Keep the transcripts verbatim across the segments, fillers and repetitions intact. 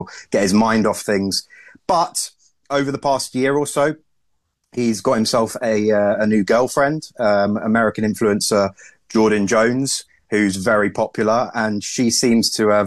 get his mind off things. But over the past year or so, he's got himself a, uh, a new girlfriend, um, American influencer Jordan Jones, who's very popular. And she seems to have,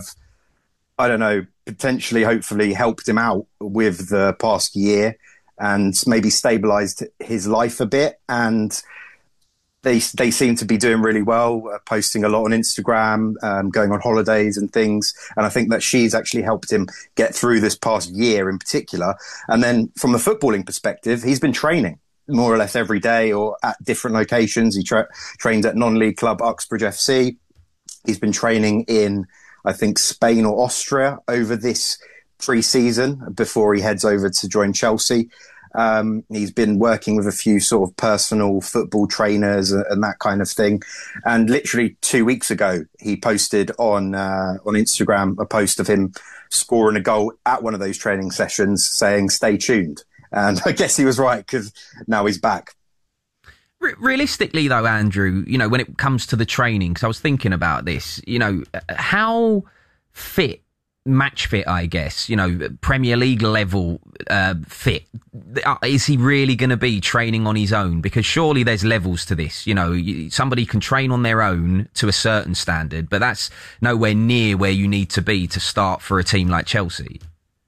I don't know, potentially, hopefully helped him out with the past year and maybe stabilized his life a bit. And they they seem to be doing really well, uh, posting a lot on Instagram, um, going on holidays and things. And I think that she's actually helped him get through this past year in particular. And then from a footballing perspective, he's been training more or less every day or at different locations. He tra- trained at non-league club Uxbridge F C. He's been training in, I think, Spain or Austria over this pre-season before he heads over to join Chelsea. Um, he's been working with a few sort of personal football trainers and, and that kind of thing. And literally two weeks ago, he posted on uh, on Instagram a post of him scoring a goal at one of those training sessions saying, "Stay tuned." And I guess he was right, because now he's back. Realistically, though, Andrew, you know, when it comes to the training, because I was thinking about this, you know, how fit, match fit, I guess, you know, Premier League level uh, fit, is he really going to be training on his own? Because surely there's levels to this. You know, somebody can train on their own to a certain standard, but that's nowhere near where you need to be to start for a team like Chelsea.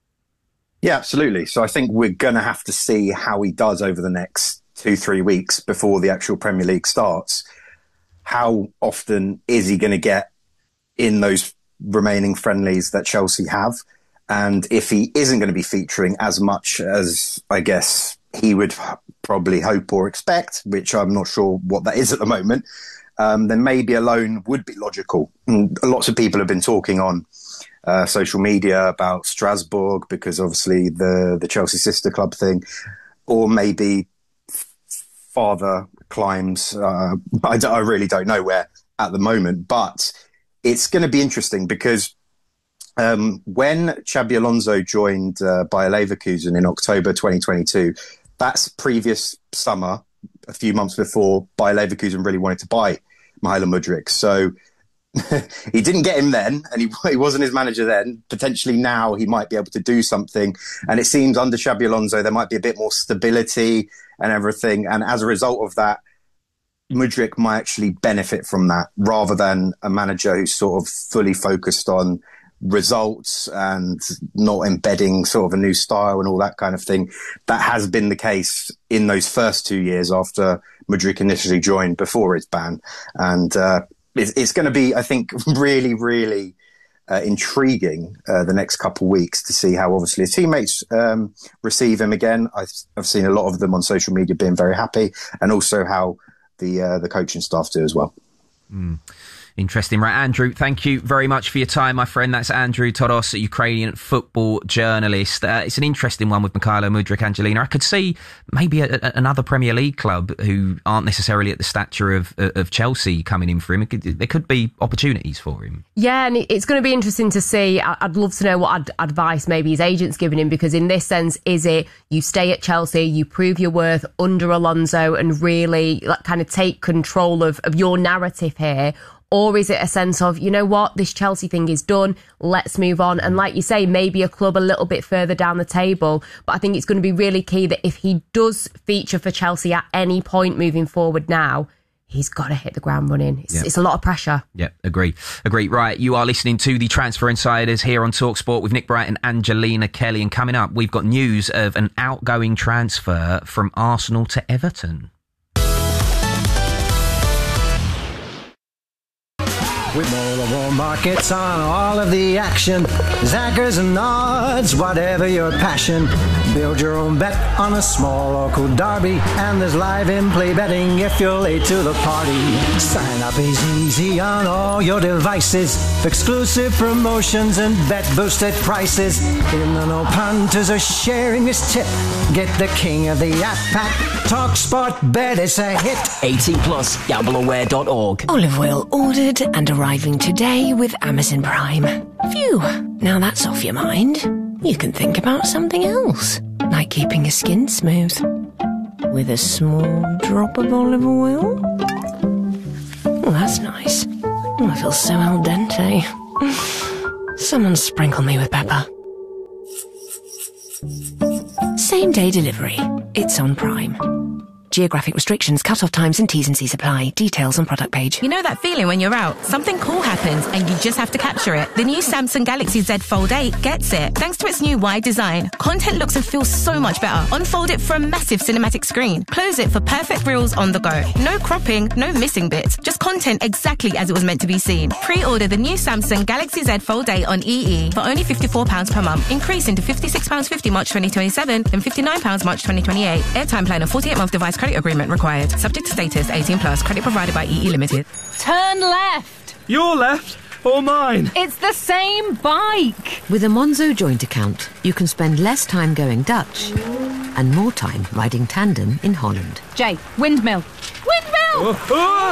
Yeah, absolutely. So I think we're going to have to see how he does over the next two, three weeks before the actual Premier League starts. How often is he going to get in those remaining friendlies that Chelsea have? And if he isn't going to be featuring as much as I guess he would probably hope or expect, which I'm not sure what that is at the moment, um, then maybe a loan would be logical. And lots of people have been talking on uh, social media about Strasbourg, because obviously the, the Chelsea sister club thing, or maybe farther climbs. Uh, I, I really don't know where at the moment, but it's going to be interesting because um, when Xabi Alonso joined uh, Bayer Leverkusen in October twenty twenty-two, that's previous summer, a few months before Bayer Leverkusen really wanted to buy Mykhailo Mudryk. So he didn't get him then, and he, he wasn't his manager then. Potentially now he might be able to do something. And it seems under Xabi Alonso there might be a bit more stability and everything. And as a result of that, Mudryk might actually benefit from that, rather than a manager who's sort of fully focused on results and not embedding sort of a new style and all that kind of thing. That has been the case in those first two years after Mudryk initially joined, before his ban. And uh, it's, it's going to be, I think, really, really uh, intriguing uh, the next couple of weeks to see how obviously his teammates um, receive him again. I've, I've seen a lot of them on social media being very happy, and also how the uh, the coaching staff do as well. Mm. Interesting. Right, Andrew, thank you very much for your time, my friend. That's Andrew Todos, a Ukrainian football journalist. Uh, it's an interesting one with Mykhailo Mudryk, Angelina. I could see maybe a, a, another Premier League club who aren't necessarily at the stature of of Chelsea coming in for him. It could, there could be opportunities for him. Yeah, and it's going to be interesting to see. I'd love to know what ad- advice maybe his agent's giving him, because in this sense, is it you stay at Chelsea, you prove your worth under Alonso and really like, kind of take control of, of your narrative here? Or is it a sense of, you know what, this Chelsea thing is done, let's move on? And like you say, maybe a club a little bit further down the table. But I think it's going to be really key that if he does feature for Chelsea at any point moving forward now, he's got to hit the ground running. It's, yep. it's a lot of pressure. Yep, agree. Agree. Right, you are listening to the Transfer Insiders here on TalkSport with Nick Bright and Angelina Kelly. And coming up, we've got news of an outgoing transfer from Arsenal to Everton. With all the war markets on all of the action, Zackers and odds, whatever your passion. Build your own bet on a small local derby, and there's live in-play betting if you're late to the party. Sign up is easy on all your devices. Exclusive promotions and bet-boosted prices. In the no punters are sharing this tip. Get the king of the app pack. TalkSport Bet, it's a hit. eighteen plus, gamble aware dot org. Olive oil ordered and arriving today with Amazon Prime. Phew, now that's off your mind. You can think about something else, like keeping your skin smooth with a small drop of olive oil. Oh, that's nice. Oh, I feel so al dente. Someone sprinkle me with pepper. Same day delivery. It's on Prime. Geographic restrictions, cut-off times and T's and C's apply. Details on product page. You know that feeling when you're out, something cool happens and you just have to capture it. The new Samsung Galaxy Z Fold eight gets it. Thanks to its new wide design, content looks and feels so much better. Unfold it for a massive cinematic screen. Close it for perfect reels on the go. No cropping, no missing bits. Just content exactly as it was meant to be seen. Pre-order the new Samsung Galaxy Z Fold eight on E E for only fifty-four pounds per month, increasing to fifty-six pounds fifty March twenty twenty-seven and fifty-nine pounds March twenty twenty-eight. Airtime plan and forty-eight month device credit agreement required. Subject to status, eighteen plus. Credit provided by E E Limited. Turn left. Your left or mine? It's the same bike. With a Monzo joint account, you can spend less time going Dutch and more time riding tandem in Holland. Jay, windmill. Windmill! Oh,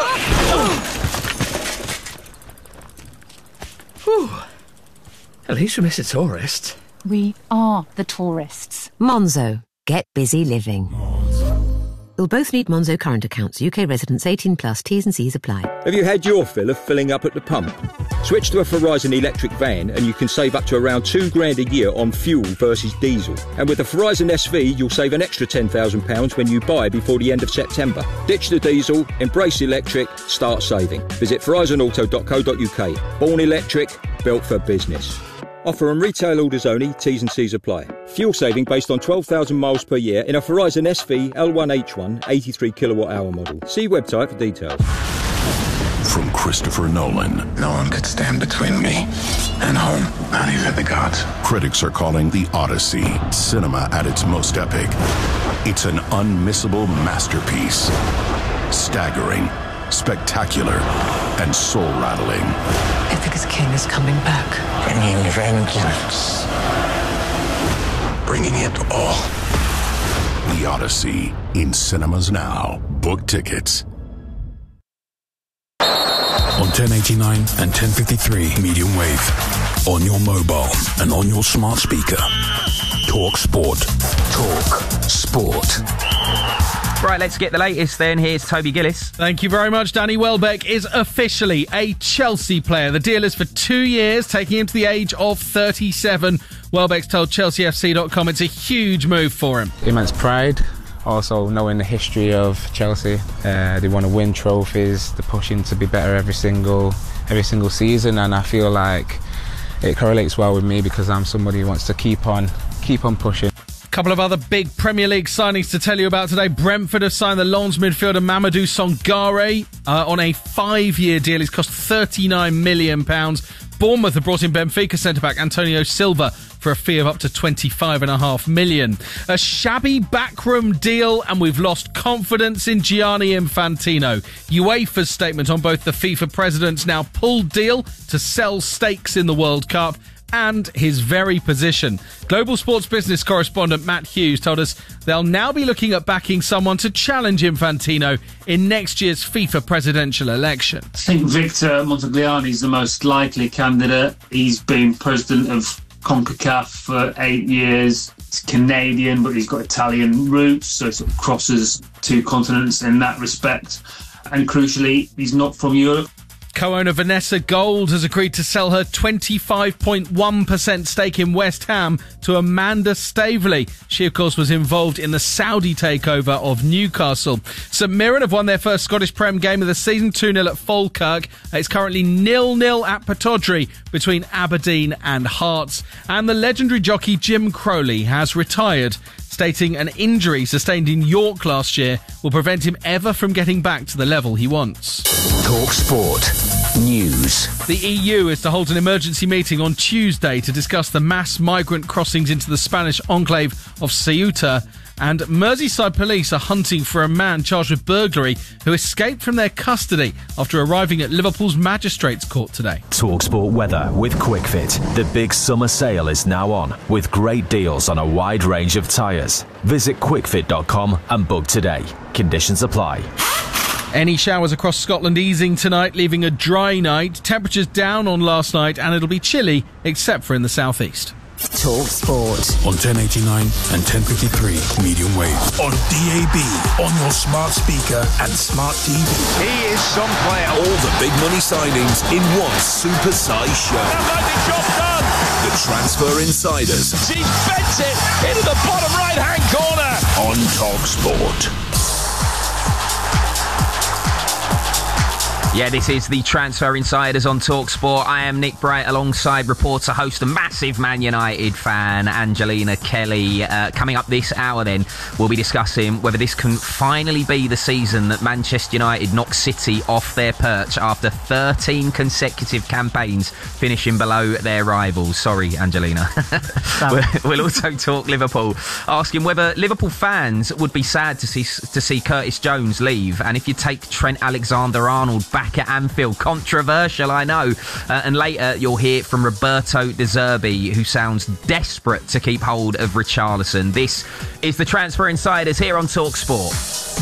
oh. At least we miss a tourist. We are the tourists. Monzo. Get busy living. You'll both need Monzo current accounts. U K residents eighteen plus. T's and C's apply. Have you had your fill of filling up at the pump? Switch to a Verizon electric van and you can save up to around two grand a year on fuel versus diesel. And with the Verizon S V, you'll save an extra ten thousand pounds when you buy before the end of September. Ditch the diesel, embrace electric, start saving. Visit verizon auto dot co dot uk. Born electric, built for business. Offer on retail orders only, T's and C's apply. Fuel saving based on twelve thousand miles per year in a Verizon S V L one H one eighty-three kilowatt hour model. See website for details. From Christopher Nolan. No one could stand between me and home, not even the gods. Critics are calling The Odyssey cinema at its most epic. It's an unmissable masterpiece. Staggering, spectacular, and soul-rattling. Ithaca's king is coming back. Bringing vengeance. Bringing it all. The Odyssey, in cinemas now. Book tickets. On ten eighty-nine and ten fifty-three medium wave. On your mobile and on your smart speaker. Talk Sport. Talk Sport. Right, let's get the latest then. Here's Toby Gillis. Thank you very much. Danny Welbeck is officially a Chelsea player. The deal is for two years, taking him to the age of thirty-seven. Welbeck's told Chelsea F C dot com it's a huge move for him. Immense pride. Also, knowing the history of Chelsea, uh, they want to win trophies. They're pushing to be better every single every single season, and I feel like it correlates well with me because I'm somebody who wants to keep on keep on pushing. Couple of other big Premier League signings to tell you about today. Brentford have signed the Lens midfielder Mamadou Sangare uh, on a five-year deal. He's cost thirty-nine million pounds. Bournemouth have brought in Benfica centre-back Antonio Silva for a fee of up to twenty-five point five million pounds. A shabby backroom deal, and we've lost confidence in Gianni Infantino. UEFA's statement on both the FIFA president's now pulled deal to sell stakes in the World Cup and his very position. Global sports business correspondent Matt Hughes told us they'll now be looking at backing someone to challenge Infantino in next year's FIFA presidential election. I think Victor Montagliani is the most likely candidate. He's been president of CONCACAF for eight years. He's Canadian, but he's got Italian roots, so it sort of crosses two continents in that respect. And crucially, he's not from Europe. Co-owner Vanessa Gold has agreed to sell her twenty-five point one percent stake in West Ham to Amanda Staveley. She, of course, was involved in the Saudi takeover of Newcastle. St Mirren have won their first Scottish Prem game of the season, two nil at Falkirk. It's currently nil nil at Pittodrie between Aberdeen and Hearts. And the legendary jockey Jim Crowley has retired, stating an injury sustained in York last year will prevent him ever from getting back to the level he wants. Talk Sport News. The E U is to hold an emergency meeting on Tuesday to discuss the mass migrant crossings into the Spanish enclave of Ceuta. And Merseyside police are hunting for a man charged with burglary who escaped from their custody after arriving at Liverpool's magistrates' court today. TalkSport weather with QuickFit. The big summer sale is now on with great deals on a wide range of tyres. Visit quick fit dot com and book today. Conditions apply. Any showers across Scotland easing tonight, leaving a dry night. Temperatures down on last night and it'll be chilly except for in the southeast. Talk Sport on ten eighty-nine and ten fifty-three medium wave. On D A B, on your smart speaker and smart T V. He is some player. All the big money signings in one super size show. That might be job done. The Transfer Insiders. She's bent it into the bottom right-hand corner. On TalkSport. Yeah, this is the Transfer Insiders on TalkSport. I am Nick Bright alongside reporter, host, and massive Man United fan, Angelina Kelly. Uh, coming up this hour then, we'll be discussing whether this can finally be the season that Manchester United knock City off their perch after thirteen consecutive campaigns finishing below their rivals. Sorry, Angelina. we'll, we'll also talk Liverpool, asking whether Liverpool fans would be sad to see to see Curtis Jones leave, and if you take Trent Alexander-Arnold back at Anfield. Controversial, I know. Uh, and later you'll hear from Roberto De Zerbi, who sounds desperate to keep hold of Richarlison. This is the Transfer Insiders here on TalkSport.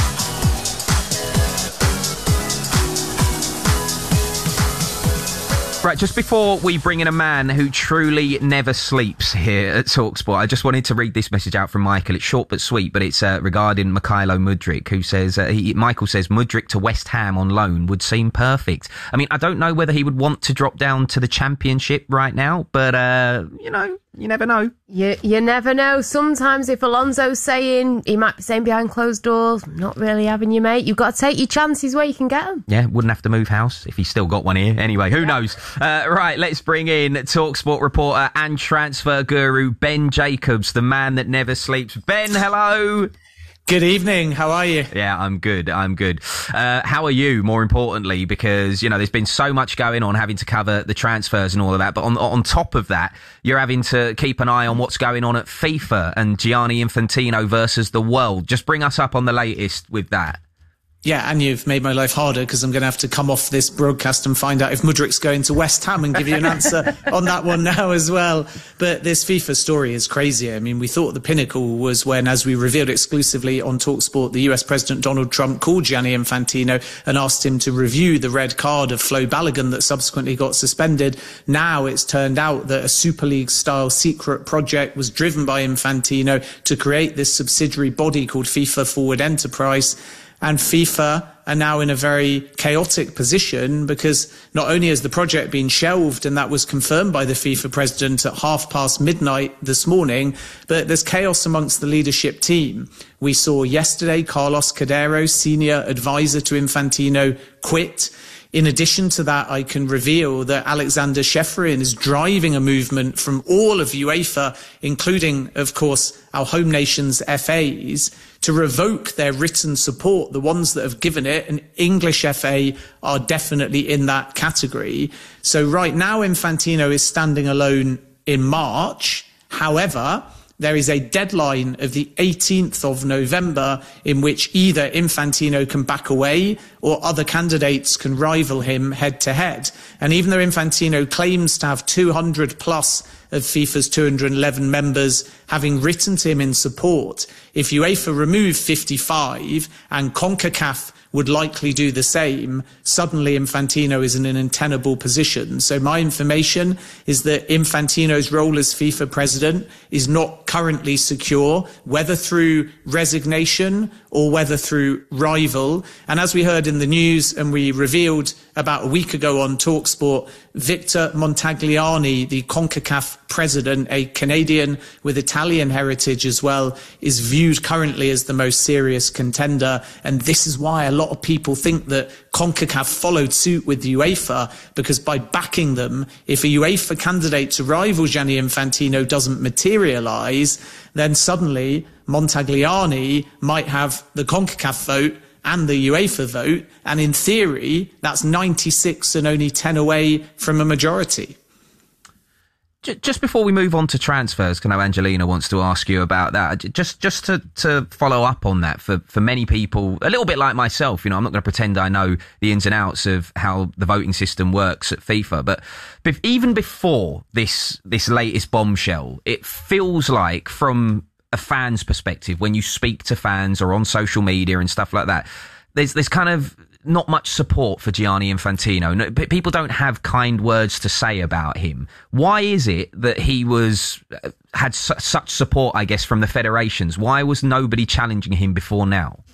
Right, just before we bring in a man who truly never sleeps here at TalkSport, I just wanted to read this message out from Michael. It's short but sweet, but it's uh, regarding Mykhailo Mudryk, who says, uh, he, Michael says, Mudryk to West Ham on loan would seem perfect. I mean, I don't know whether he would want to drop down to the Championship right now, but, uh, you know, you never know. You you never know. Sometimes if Alonso's saying, he might be saying behind closed doors, not really having you, mate. You've got to take your chances where you can get them. Yeah, wouldn't have to move house if he's still got one here. Anyway, who yeah. knows? Uh, right, let's bring in TalkSport reporter and transfer guru Ben Jacobs, the man that never sleeps. Ben, hello. Good evening. How are you? Yeah, I'm good. I'm good. Uh, how are you, more importantly, because, you know, there's been so much going on having to cover the transfers and all of that. But on, on top of that, you're having to keep an eye on what's going on at FIFA and Gianni Infantino versus the world. Just bring us up on the latest with that. Yeah, and you've made my life harder because I'm going to have to come off this broadcast and find out if Mudryk's going to West Ham and give you an answer on that one now as well. But this FIFA story is crazy. I mean, we thought the pinnacle was when, as we revealed exclusively on TalkSport, the U S President Donald Trump called Gianni Infantino and asked him to review the red card of Flo Balogun that subsequently got suspended. Now it's turned out that a Super League-style secret project was driven by Infantino to create this subsidiary body called FIFA Forward Enterprise. And FIFA are now in a very chaotic position because not only has the project been shelved, and that was confirmed by the FIFA president at half past midnight this morning, but there's chaos amongst the leadership team. We saw yesterday Carlos Cordero, senior advisor to Infantino, quit. In addition to that, I can reveal that Alexander Shefrin is driving a movement from all of UEFA, including, of course, our home nation's F As, to revoke their written support. The ones that have given it, an English F A, are definitely in that category. So right now, Infantino is standing alone in March. However, there is a deadline of the eighteenth of November in which either Infantino can back away or other candidates can rival him head to head. And even though Infantino claims to have two hundred plus of FIFA's two hundred eleven members having written to him in support, if UEFA remove fifty-five and CONCACAF would likely do the same, suddenly Infantino is in an untenable position. So my information is that Infantino's role as FIFA president is not currently secure, whether through resignation or whether through rival. And as we heard in the news and we revealed about a week ago on TalkSport, Victor Montagliani, the CONCACAF president, a Canadian with Italian heritage as well, is viewed currently as the most serious contender. And this is why a lot of people think that CONCACAF followed suit with UEFA, because by backing them, if a UEFA candidate to rival Gianni Infantino doesn't materialise, then suddenly Montagliani might have the CONCACAF vote and the UEFA vote, and in theory, that's ninety-six and only ten away from a majority. Just before we move on to transfers, I know Angelina wants to ask you about that. Just just to, to follow up on that, for, for many people, a little bit like myself, you know, I'm not going to pretend I know the ins and outs of how the voting system works at FIFA, but even before this this latest bombshell, it feels like, from a fan's perspective, when you speak to fans or on social media and stuff like that, there's there's kind of not much support for Gianni Infantino. No, people don't have kind words to say about him. Why is it that he was had su- such support, I guess, from the federations? Why was nobody challenging him before now?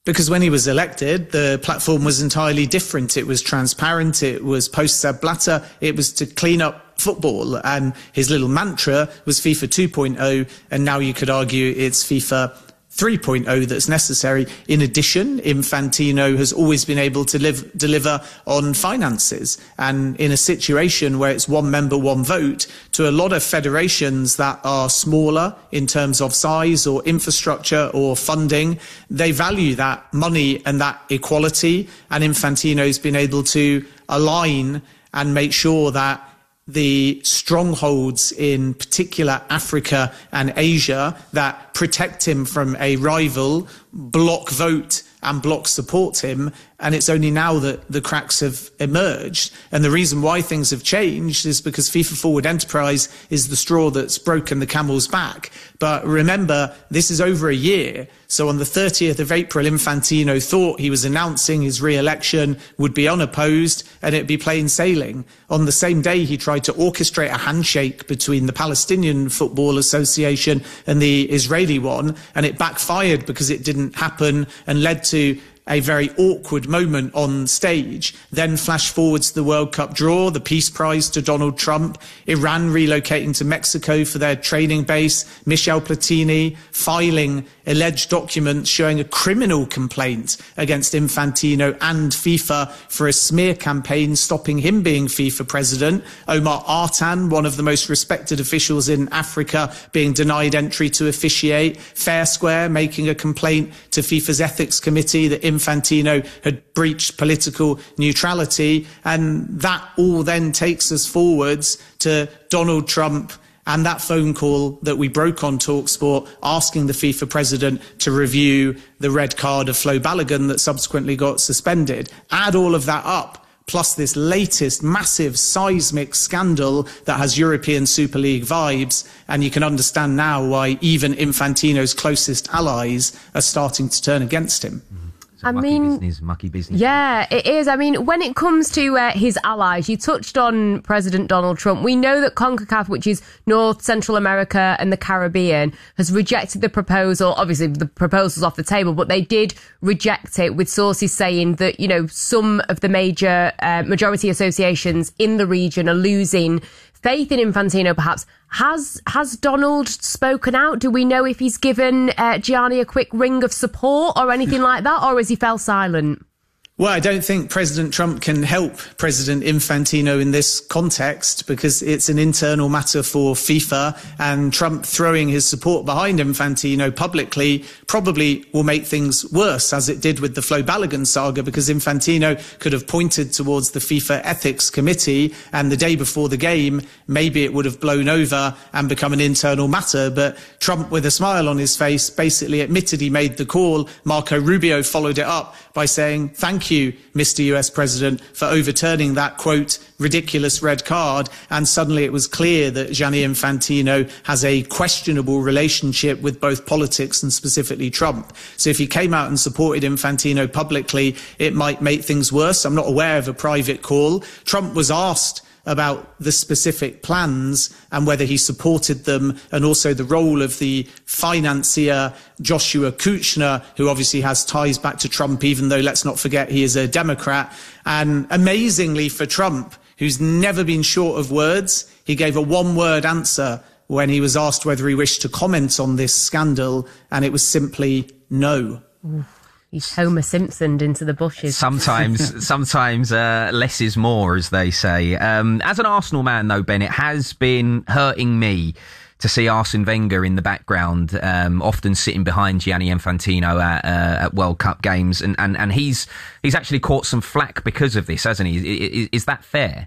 Because when he was elected, the platform was entirely different. It was transparent. It was post-Sepp Blatter. It was to clean up football. And his little mantra was FIFA two point oh. And now you could argue it's FIFA three point oh that's necessary. In addition, Infantino has always been able to live, deliver on finances. And in a situation where it's one member, one vote, to a lot of federations that are smaller in terms of size or infrastructure or funding, they value that money and that equality. And Infantino's been able to align and make sure that the strongholds in particular Africa and Asia that protect him from a rival block vote and block support him. And it's only now that the cracks have emerged. And the reason why things have changed is because FIFA Forward Enterprise is the straw that's broken the camel's back. But remember, this is over a year. So on the thirtieth of April, Infantino thought he was announcing his re-election would be unopposed and it'd be plain sailing. On the same day, he tried to orchestrate a handshake between the Palestinian Football Association and the Israeli one, and it backfired because it didn't happen and led to a very awkward moment on stage. Then flash forwards to the World Cup draw, the Peace Prize to Donald Trump, Iran relocating to Mexico for their training base, Michel Platini filing alleged documents showing a criminal complaint against Infantino and FIFA for a smear campaign stopping him being FIFA president, Omar Artan, one of the most respected officials in Africa, being denied entry to officiate, Fair Square making a complaint to FIFA's ethics committee that Infantino had breached political neutrality. And that all then takes us forwards to Donald Trump and that phone call that we broke on TalkSport asking the FIFA president to review the red card of Flo Balogun that subsequently got suspended. Add all of that up, plus this latest massive seismic scandal that has European Super League vibes, and you can understand now why even Infantino's closest allies are starting to turn against him. I mucky mean, business, mucky business. Yeah, it is. I mean, when it comes to uh, his allies, you touched on President Donald Trump. We know that CONCACAF, which is North, Central America and the Caribbean, has rejected the proposal. Obviously, the proposal's off the table, but they did reject it, with sources saying that, you know, some of the major uh, majority associations in the region are losing faith in Infantino, perhaps. Has has Donald spoken out? Do we know if he's given uh, Gianni a quick ring of support or anything like that, or has he fell silent? Well, I don't think President Trump can help President Infantino in this context because it's an internal matter for FIFA, and Trump throwing his support behind Infantino publicly probably will make things worse, as it did with the Flo Balogun saga, because Infantino could have pointed towards the FIFA Ethics Committee, and the day before the game, maybe it would have blown over and become an internal matter. But Trump, with a smile on his face, basically admitted he made the call. Marco Rubio followed it up by saying, "Thank you, Mister U S President, for overturning that, quote, ridiculous red card." And suddenly it was clear that Gianni Infantino has a questionable relationship with both politics and specifically Trump. So if he came out and supported Infantino publicly, it might make things worse. I'm not aware of a private call. Trump was asked about the specific plans and whether he supported them, and also the role of the financier Joshua Kuchner, who obviously has ties back to Trump, even though, let's not forget, he is a Democrat. And amazingly for Trump, who's never been short of words, he gave a one-word answer when he was asked whether he wished to comment on this scandal, and it was simply no. Oof. He's Homer Simpsoned into the bushes. Sometimes, sometimes uh, less is more, as they say. Um, as an Arsenal man, though, Ben, it has been hurting me to see Arsene Wenger in the background, um, often sitting behind Gianni Infantino at, uh, at World Cup games, and, and, and he's he's actually caught some flack because of this, hasn't he? Is, is that fair?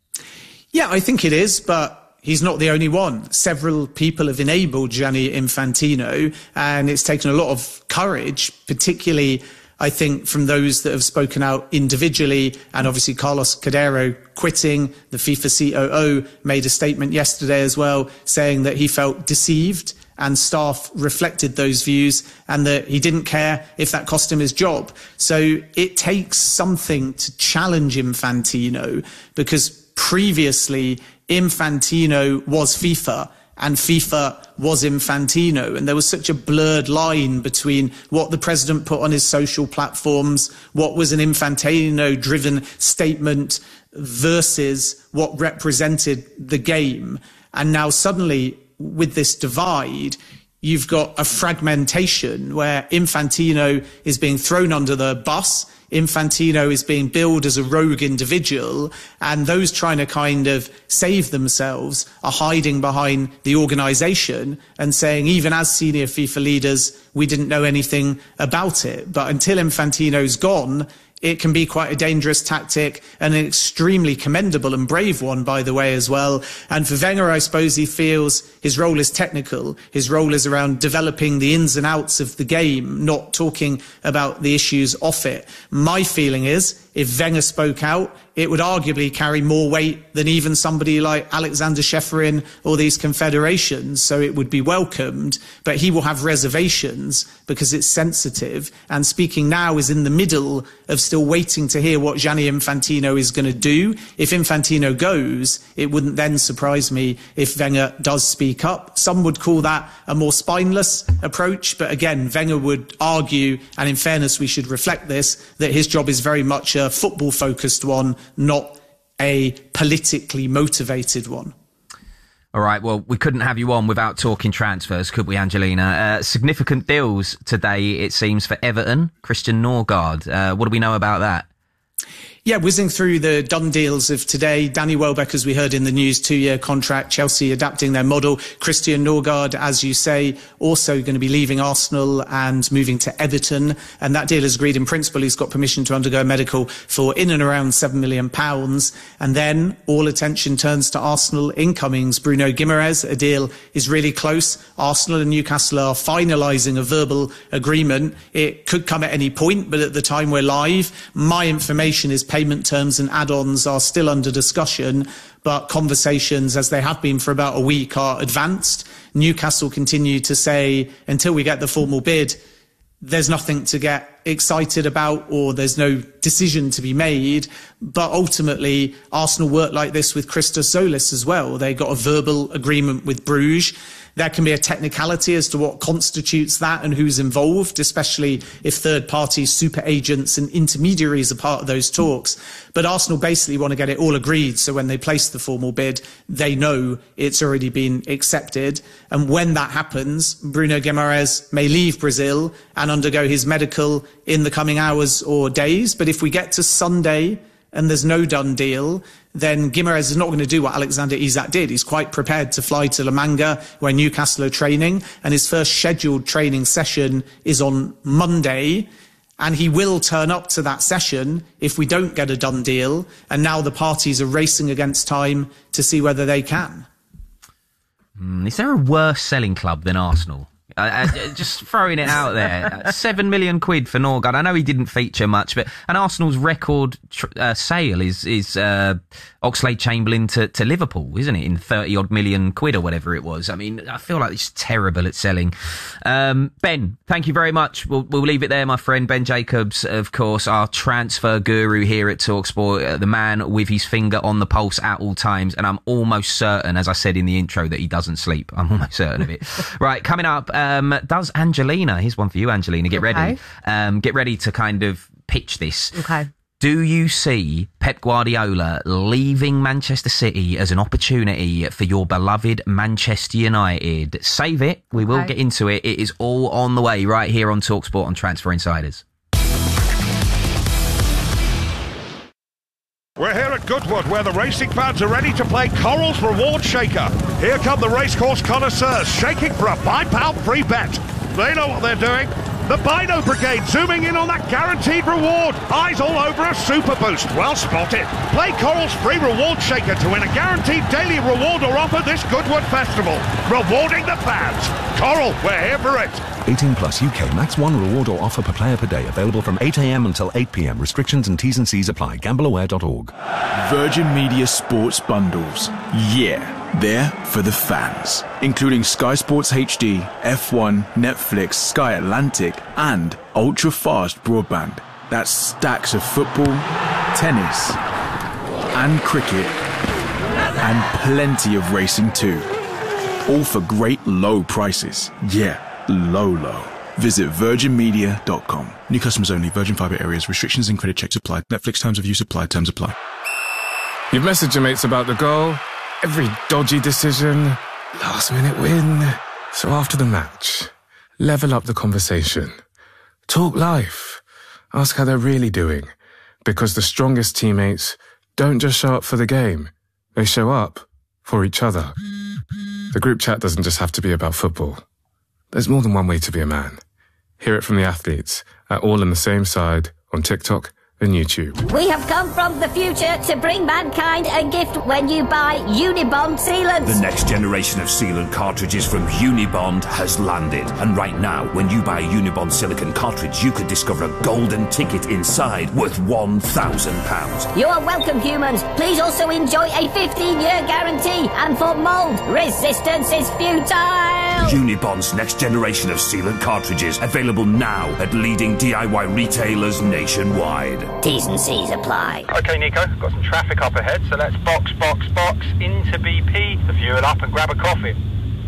Yeah, I think it is, but he's not the only one. Several people have enabled Gianni Infantino, and it's taken a lot of courage, particularly, I think, from those that have spoken out individually. And obviously Carlos Cordero quitting. The FIFA C O O made a statement yesterday as well, saying that he felt deceived and staff reflected those views, and that he didn't care if that cost him his job. So it takes something to challenge Infantino, because previously Infantino was FIFA, and FIFA was Infantino. And there was such a blurred line between what the president put on his social platforms, what was an Infantino-driven statement versus what represented the game. And now suddenly, with this divide, you've got a fragmentation where Infantino is being thrown under the bus, Infantino is being billed as a rogue individual, and those trying to kind of save themselves are hiding behind the organisation and saying, even as senior FIFA leaders, we didn't know anything about it. But until Infantino's gone, it can be quite a dangerous tactic and an extremely commendable and brave one, by the way, as well. And for Wenger, I suppose he feels his role is technical. His role is around developing the ins and outs of the game, not talking about the issues off it. My feeling is, if Wenger spoke out, it would arguably carry more weight than even somebody like Alexander Ceferin or these confederations, so it would be welcomed. But he will have reservations because it's sensitive, and speaking now is in the middle of still waiting to hear what Gianni Infantino is going to do. If Infantino goes, it wouldn't then surprise me if Wenger does speak up. Some would call that a more spineless approach, but again, Wenger would argue, and in fairness we should reflect this, that his job is very much a football-focused one, not a politically motivated one. All right, well, we couldn't have you on without talking transfers, could we, Angelina? Uh, significant deals today, it seems, for Everton. Christian Norgard. Uh, what do we know about that? Yeah, whizzing through the done deals of today. Danny Welbeck, as we heard in the news, two-year contract. Chelsea adapting their model. Christian Norgard, as you say, also going to be leaving Arsenal and moving to Everton. And that deal is agreed in principle. He's got permission to undergo a medical for in and around seven million pounds. And then all attention turns to Arsenal incomings. Bruno Guimaraes, a deal is really close. Arsenal and Newcastle are finalising a verbal agreement. It could come at any point, but at the time we're live, my information is payment terms and add-ons are still under discussion, but conversations, as they have been for about a week, are advanced. Newcastle continue to say, until we get the formal bid, there's nothing to get excited about or there's no decision to be made. But ultimately, Arsenal worked like this with Christos Zolis as well. They got a verbal agreement with Bruges. There can be a technicality as to what constitutes that and who's involved, especially if third parties, super agents and intermediaries are part of those talks. But Arsenal basically want to get it all agreed, so when they place the formal bid, they know it's already been accepted. And when that happens, Bruno Guimaraes may leave Brazil and undergo his medical in the coming hours or days. But if we get to Sunday and there's no done deal, then Guimaraes is not going to do what Alexander Isak did. He's quite prepared to fly to La Manga, where Newcastle are training, and his first scheduled training session is on Monday, and he will turn up to that session if we don't get a done deal, and now the parties are racing against time to see whether they can. Mm, is there a worse selling club than Arsenal? Uh, uh, just throwing it out there. Seven million quid for Norgard. I know he didn't feature much, but and Arsenal's record tr- uh, sale is is uh, Oxlade-Chamberlain to, to Liverpool, isn't it? In thirty odd million quid or whatever it was. I mean, I feel like it's terrible at selling. Um, Ben, thank you very much. We'll, we'll leave it there, my friend. Ben Jacobs, of course, our transfer guru here at TalkSport, uh, the man with his finger on the pulse at all times. And I'm almost certain, as I said in the intro, that he doesn't sleep. I'm almost certain of it. Right, coming up. Uh, Um, does Angelina, here's one for you, Angelina, get okay. ready. Um, get ready to kind of pitch this. Okay. Do you see Pep Guardiola leaving Manchester City as an opportunity for your beloved Manchester United? Save it. We okay. will get into it. It is all on the way right here on TalkSport on Transfer Insiders. We're here at Goodwood, where the racing fans are ready to play Coral's Reward Shaker. Here come the racecourse connoisseurs, shaking for a five pound free bet. They know what they're doing. The Bino Brigade zooming in on that guaranteed reward. Eyes all over a super boost. Well spotted. Play Coral's free reward shaker to win a guaranteed daily reward or offer this Goodwood Festival. Rewarding the fans. Coral, we're here for it. eighteen plus U K. Max one reward or offer per player per day. Available from eight a.m. until eight p.m. Restrictions and T's and C's apply. Gamble Aware dot org. Virgin Media Sports Bundles. Yeah, they're for the fans. Including Sky Sports H D, F one, Netflix, Sky Atlantic, and ultra-fast broadband. That's stacks of football, tennis, and cricket, and plenty of racing too. all for great low prices. Yeah, low, low. Visit virgin media dot com. New customers only. Virgin Fibre areas. Restrictions and credit checks apply. Netflix terms of use apply. Terms apply. You've messaged your mates about the goal, every dodgy decision, last minute win. So after the match, level up the conversation. Talk life. Ask how they're really doing. Because the strongest teammates don't just show up for the game. They show up for each other. The group chat doesn't just have to be about football. There's more than one way to be a man. Hear it from the athletes at All on the Same Side on TikTok and YouTube. We have come from the future to bring mankind a gift when you buy Unibond sealants. The next generation of sealant cartridges from Unibond has landed. And right now, when you buy a Unibond silicone cartridge, you could discover a golden ticket inside worth one thousand pounds. You are welcome, humans. Please also enjoy a fifteen-year guarantee. And for mold, resistance is futile. Unibond's next generation of sealant cartridges, available now at leading D I Y retailers nationwide. T's and C's apply. OK, Nico, got some traffic up ahead, so let's box, box, box into B P, the fuel up and grab a coffee.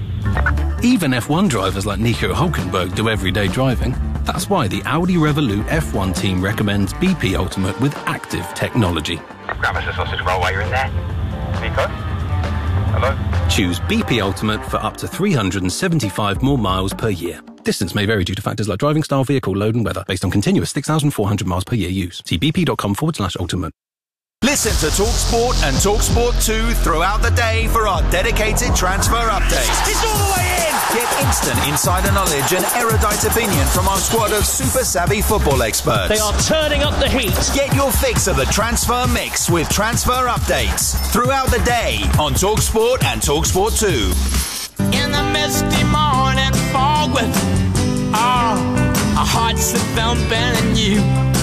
Even F one drivers like Nico Hülkenberg do everyday driving. That's why the Audi Revolut F one team recommends B P Ultimate with active technology. Grab us a sausage roll while you're in there. Nico? Hello? Choose B P Ultimate for up to three hundred seventy-five more miles per year. Distance may vary due to factors like driving style, vehicle load and weather, based on continuous six thousand four hundred miles per year use. See bp.com forward slash ultimate. Listen to TalkSport and TalkSport two throughout the day for our dedicated transfer updates. It's all the way in! Get instant insider knowledge and erudite opinion from our squad of super savvy football experts. They are turning up the heat. Get your fix of the transfer mix with transfer updates throughout the day on TalkSport and TalkSport two. In the misty morning fog with oh, our hearts are thumping and you.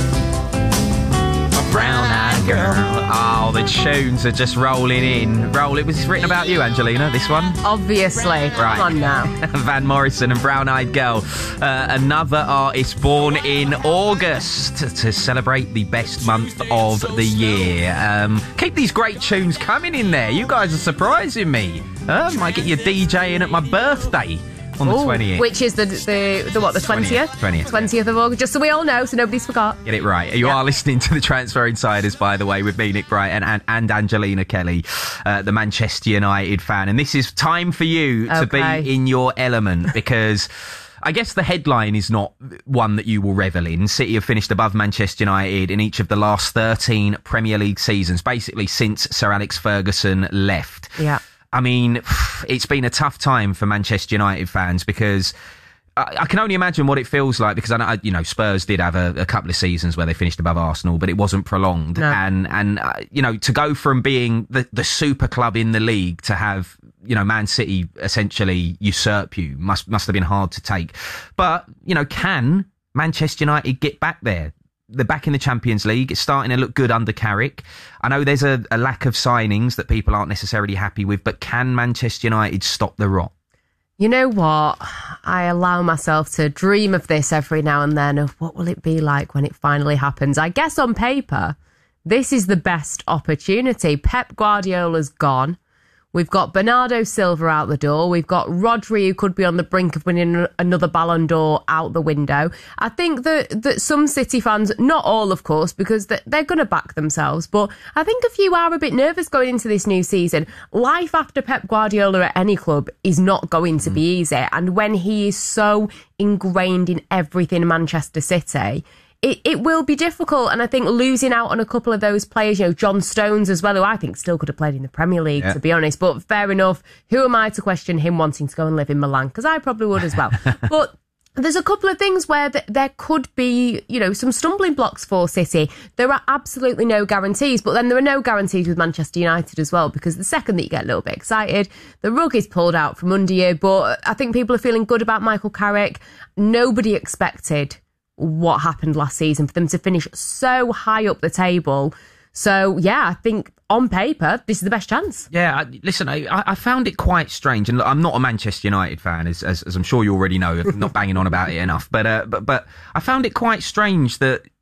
Brown-eyed girl. Oh, the tunes are just rolling in. Roll. It was written about you, Angelina, this one. Obviously. Right. Come on now. Van Morrison and Brown-Eyed Girl. Uh, another artist born in August to celebrate the best month of the year. Um, keep these great tunes coming in there. You guys are surprising me. Uh, might get you DJing at my birthday. On the Ooh, twentieth. Which is the, the, the what, the twentieth? twentieth. twentieth of August, just so we all know, so nobody's forgot. Get it right. You yeah. are listening to the Transfer Insiders, by the way, with me, Nick Bright, and, and Angelina Kelly, uh, the Manchester United fan. And this is time for you okay. to be in your element, because I guess the headline is not one that you will revel in. City have finished above Manchester United in each of the last thirteen Premier League seasons, basically since Sir Alex Ferguson left. Yeah. I mean, it's been a tough time for Manchester United fans because I, I can only imagine what it feels like, because I know, you know, Spurs did have a, a couple of seasons where they finished above Arsenal, but it wasn't prolonged. No. And, and uh, you know, to go from being the, the super club in the league to have, you know, Man City essentially usurp you must, must have been hard to take. But, you know, can Manchester United get back there? They're back in the Champions League. It's starting to look good under Carrick. I know there's a, a lack of signings that people aren't necessarily happy with, but can Manchester United stop the rot? You know what? I allow myself to dream of this every now and then, of what will it be like when it finally happens. I guess on paper, this is the best opportunity. Pep Guardiola's gone. We've got Bernardo Silva out the door. We've got Rodri, who could be on the brink of winning another Ballon d'Or, out the window. I think that, that some City fans, not all, of course, because they're going to back themselves, but I think a few are a bit nervous going into this new season. Life after Pep Guardiola at any club is not going to be easy. And when he is so ingrained in everything Manchester City, It, it will be difficult, and I think losing out on a couple of those players, you know, John Stones as well, who I think still could have played in the Premier League, yeah. to be honest, but fair enough. Who am I to question him wanting to go and live in Milan? Because I probably would as well. But there's a couple of things where th- there could be, you know, some stumbling blocks for City. There are absolutely no guarantees, but then there are no guarantees with Manchester United as well, because the second that you get a little bit excited, the rug is pulled out from under you. But I think people are feeling good about Michael Carrick. Nobody expected what happened last season for them to finish so high up the table. So, yeah, I think on paper, this is the best chance. Yeah, I, listen, I, I found it quite strange, and I'm not a Manchester United fan, as, as, as I'm sure you already know. I'm not banging on about it enough, but, uh, but but I found it quite strange that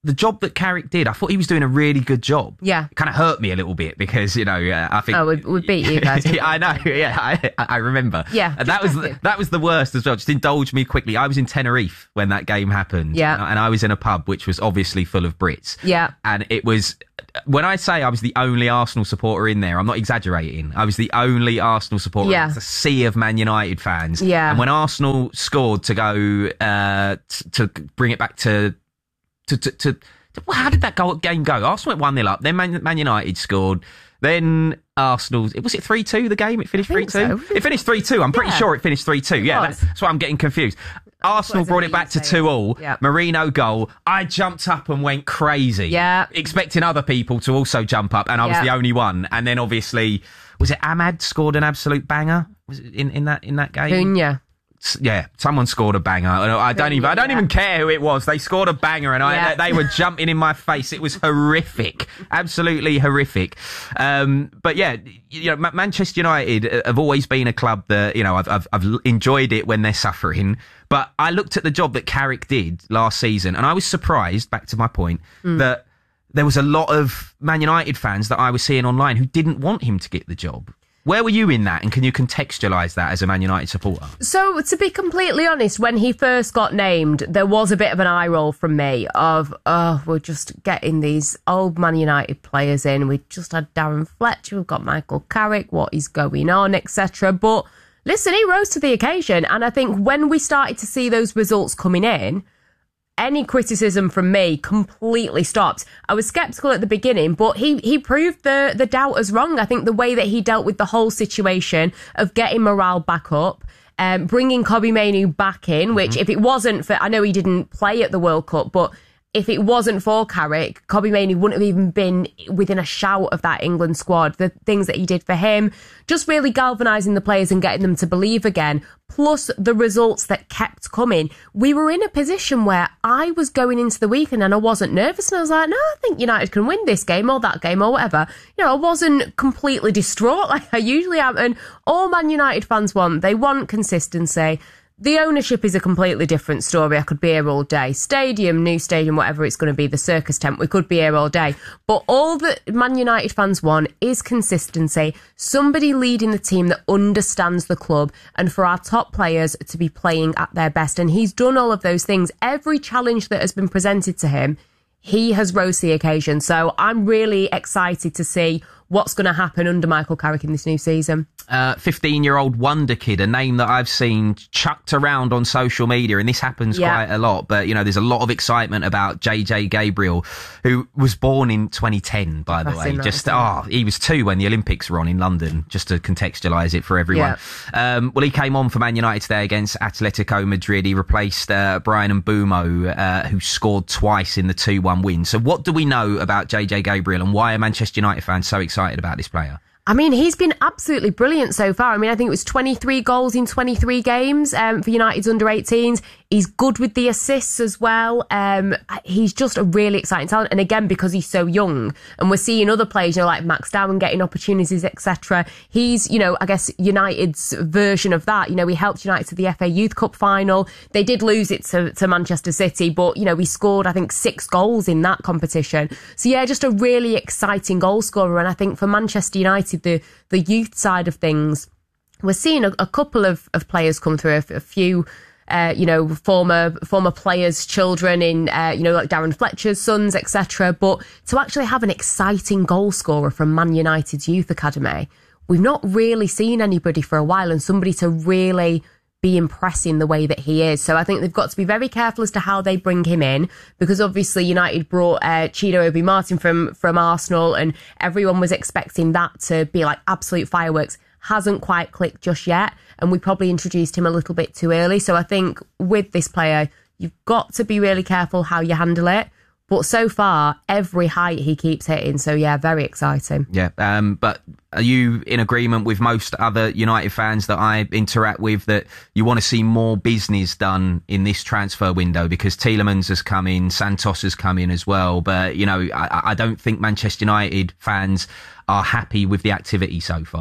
the job that Carrick did, I thought he was doing a really good job. Yeah. It kind of hurt me a little bit because, you know, uh, I think... Oh, we, we beat you guys. yeah, I know, yeah, I, I remember. Yeah. And that was the, that was the worst as well. Just indulge me quickly. I was in Tenerife when that game happened. Yeah. And I was in a pub which was obviously full of Brits. Yeah. And it was... When I say I was the only Arsenal supporter in there, I'm not exaggerating. I was the only Arsenal supporter. Yeah. It's a sea of Man United fans. Yeah. And when Arsenal scored to go uh, t- to bring it back to to to, to well, how did that goal, game go? Arsenal went one nil up. Then Man, Man United scored. Then Arsenal. Was it three two? The game it finished three two. So. It finished three two. I'm pretty yeah. sure it finished three two. Yeah, that's, that's why I'm getting confused. Arsenal brought it back to two all. Yep. Marino goal. I jumped up and went crazy. Yeah. Expecting other people to also jump up, and I was yep. the only one. And then obviously, was it Ahmad scored an absolute banger? Was it in, in that in that game? Cunha. Yeah, someone scored a banger. I don't even. I don't even care who it was. They scored a banger, and I Yeah. they were jumping in my face. It was horrific, absolutely horrific. Um, but yeah, you know, Manchester United have always been a club that, you know, I've I've, I've enjoyed it when they're suffering. But I looked at the job that Carrick did last season, and I was surprised. Back to my point Mm. that there was a lot of Man United fans that I was seeing online who didn't want him to get the job. Where were you in that, and can you contextualise that as a Man United supporter? So, to be completely honest, when he first got named, there was a bit of an eye roll from me of, oh, we're just getting these old Man United players in. We just had Darren Fletcher, we've got Michael Carrick, what is going on, et cetera. But listen, he rose to the occasion. And I think when we started to see those results coming in, any criticism from me completely stopped. I was sceptical at the beginning, but he he proved the the doubters wrong. I think the way that he dealt with the whole situation of getting morale back up, um, bringing Kobbie Mainoo back in, which if it wasn't for, I know he didn't play at the World Cup, but if it wasn't for Carrick, Kobbie Mainoo wouldn't have even been within a shout of that England squad. The things that he did for him, just really galvanising the players and getting them to believe again, plus the results that kept coming. We were in a position where I was going into the weekend and I wasn't nervous, and I was like, no, I think United can win this game or that game or whatever. You know, I wasn't completely distraught like I usually am, and all Man United fans want, they want consistency. The ownership is a completely different story. I could be here all day. Stadium, new stadium, whatever it's going to be, the circus tent, we could be here all day. But all that Man United fans want is consistency. Somebody leading the team that understands the club, and for our top players to be playing at their best. And he's done all of those things. Every challenge that has been presented to him, he has rose to the occasion. So I'm really excited to see what's going to happen under Michael Carrick in this new season. Uh, fifteen-year-old wonder kid, a name that I've seen chucked around on social media, and this happens Yeah. quite a lot. But, you know, there's a lot of excitement about J J Gabriel, who was born in twenty ten, by the Depressing, way. that, Just isn't it? oh, he was two when the Olympics were on in London, just to contextualise it for everyone. Um, well, he came on for Man United today against Atletico Madrid. He replaced uh, Brian Mbeumo, uh, who scored twice in the two one win. So what do we know about J J Gabriel, and why are Manchester United fans so excited about this player? I mean, he's been absolutely brilliant so far. I mean, I think it was twenty-three goals in twenty-three games um, for United's under eighteens. He's good with the assists as well. Um, he's just a really exciting talent. And again, because he's so young, and we're seeing other players, you know, like Max Darwin getting opportunities, et cetera. He's, you know, I guess United's version of that. You know, he helped United to the F A Youth Cup final. They did lose it to, to Manchester City, but, you know, he scored, I think, six goals in that competition. So, yeah, just a really exciting goal scorer. And I think for Manchester United, the, the youth side of things, we're seeing a, a couple of, of players come through, a, a few... Uh, you know, former former players' children in, uh, you know, like Darren Fletcher's sons, et cetera. But to actually have an exciting goal scorer from Man United's youth academy, we've not really seen anybody for a while, and somebody to really be impressing the way that he is. So I think they've got to be very careful as to how they bring him in, because obviously United brought uh, Chido Obi-Martin from from Arsenal, and everyone was expecting that to be like absolute fireworks. Hasn't quite clicked just yet, and we probably introduced him a little bit too early. So I think with this player, you've got to be really careful how you handle it. But so far, every height he keeps hitting. So yeah, very exciting. Yeah, um, but are you in agreement with most other United fans that I interact with that you want to see more business done in this transfer window? Because Tielemans has come in, Santos has come in as well. But, you know, I, I don't think Manchester United fans are happy with the activity so far.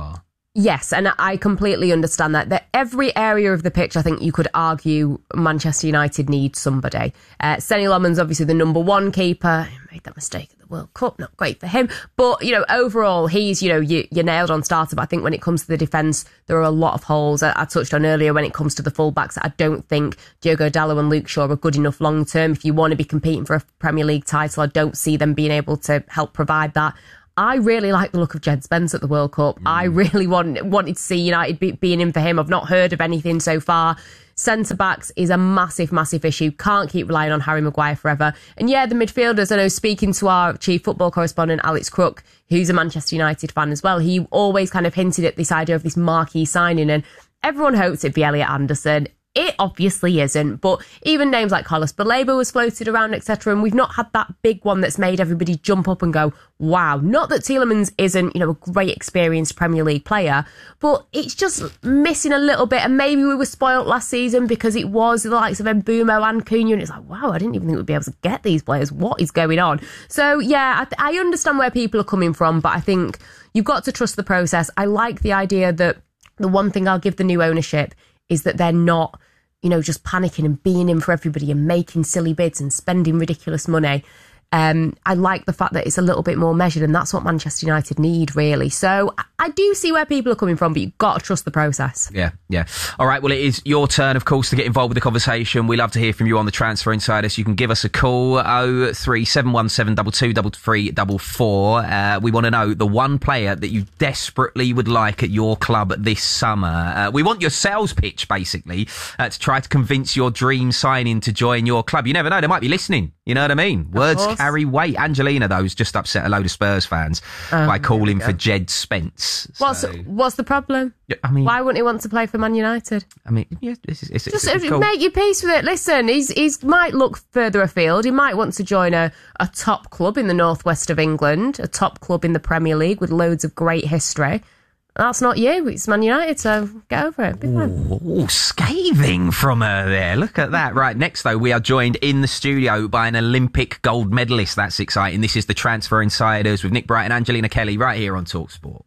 Yes, and I completely understand that. That every area of the pitch, I think you could argue Manchester United needs somebody. Uh, Senny Loman's obviously the number one keeper. He made that mistake at the World Cup, not great for him. But, you know, overall, he's, you know, you, you're nailed on starter. But I think when it comes to the defence, there are a lot of holes. I, I touched on earlier when it comes to the fullbacks. I don't think Diogo Dalot and Luke Shaw are good enough long term. If you want to be competing for a Premier League title, I don't see them being able to help provide that. I really like the look of Jed Spence at the World Cup. Mm. I really want, wanted to see United be, being in for him. I've not heard of anything so far. Centre-backs is a massive, massive issue. Can't keep relying on Harry Maguire forever. And yeah, the midfielders, I know, speaking to our chief football correspondent, Alex Crook, who's a Manchester United fan as well, he always kind of hinted at this idea of this marquee signing, and everyone hopes it'd be Elliot Anderson. It obviously isn't, but even names like Carlos Baleba was floated around, et cetera, and we've not had that big one that's made everybody jump up and go, wow. Not that Tielemans isn't, you know, a great experienced Premier League player, but it's just missing a little bit, and maybe we were spoilt last season because it was the likes of Mbeumo and Cunha, and it's like, wow, I didn't even think we'd be able to get these players. What is going on? So, yeah, I, th- I understand where people are coming from, but I think you've got to trust the process. I like the idea that the one thing I'll give the new ownership is that they're not, you know, just panicking and being in for everybody and making silly bids and spending ridiculous money. Um, I like the fact that it's a little bit more measured, and that's what Manchester United need, really. So I do see where people are coming from, but you've got to trust the process. Yeah, yeah. All right, well, it is your turn, of course, to get involved with the conversation. We love to hear from you on the Transfer Insider, so you can give us a call, oh three seven one seven two two three three four four. Uh, we want to know the one player that you desperately would like at your club this summer. Uh, we want your sales pitch, basically, uh, to try to convince your dream signing to join your club. You never know, they might be listening. You know what I mean? Words carry weight. Angelina, though, has just upset a load of Spurs fans um, by calling for Jed Spence. What's so. what's the problem? Yeah, I mean, why wouldn't he want to play for Man United? I mean, yeah, it's, it's, just it's, it's cool. Make your peace with it. Listen, he's he's might look further afield. He might want to join a, a top club in the northwest of England, a top club in the Premier League with loads of great history. That's not you. It's Man United, so get over it. Be fine. Ooh, scathing from her there. Look at that. Right, next, though, we are joined in the studio by an Olympic gold medalist. That's exciting. This is the Transfer Insiders with Nick Bright and Angelina Kelly right here on TalkSport.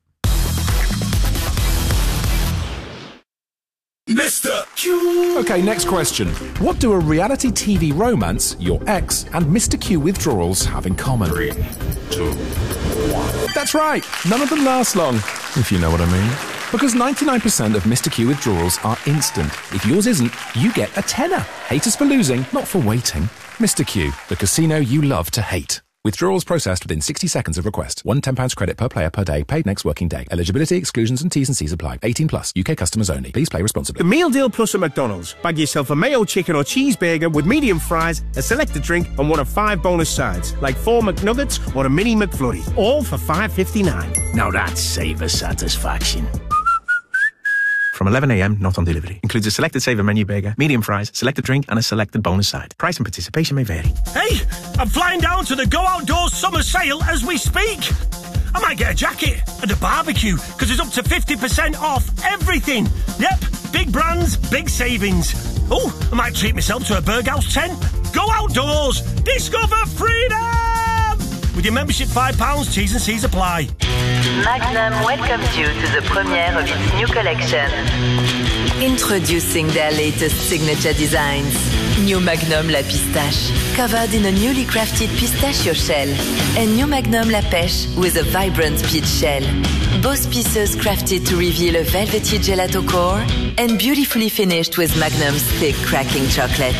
Mister Q. Okay, next question. What do a reality T V romance, your ex, and Mister Q withdrawals have in common? Three, two, one. That's right. None of them last long, if you know what I mean. Because ninety-nine percent of Mister Q withdrawals are instant. If yours isn't, you get a tenner. Hate us for losing, not for waiting. Mister Q, the casino you love to hate. Withdrawals processed within sixty seconds of request. One ten pounds credit per player per day, paid next working day. Eligibility, exclusions and T's and C's apply. eighteen plus, U K customers only. Please play responsibly. The Meal Deal Plus at McDonald's. Bag yourself a mayo chicken or cheeseburger with medium fries, a selected drink and one of five bonus sides, like four McNuggets or a mini McFlurry. All for five fifty-nine. Now that's savor satisfaction. From eleven a.m, not on delivery. Includes a selected saver menu burger, medium fries, selected drink and a selected bonus side. Price and participation may vary. Hey, I'm flying down to the Go Outdoors summer sale as we speak. I might get a jacket and a barbecue because it's up to fifty percent off everything. Yep, big brands, big savings. Oh, I might treat myself to a Berghaus tent. Go Outdoors, discover freedom! With your membership five pounds, T's and C's apply. Magnum welcomes you to the premiere of its new collection. Introducing their latest signature designs. New Magnum La Pistache, covered in a newly crafted pistachio shell. And New Magnum La Pêche with a vibrant peach shell. Both pieces crafted to reveal a velvety gelato core and beautifully finished with Magnum's thick cracking chocolate.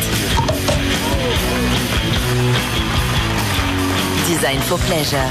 Designed for pleasure.